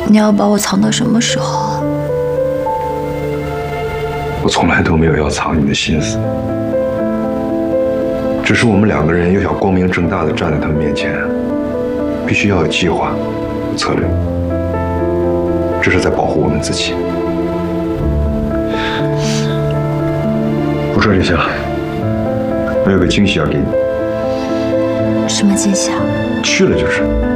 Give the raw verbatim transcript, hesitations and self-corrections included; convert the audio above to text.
你要把我藏到什么时候啊？ 我从来都没有要藏你的心思，只是我们两个人又想光明正大的站在他们面前，必须要有计划、有策略，这是在保护我们自己。我说这些了，我有个惊喜要给你。 什么惊喜啊？ 去了就是。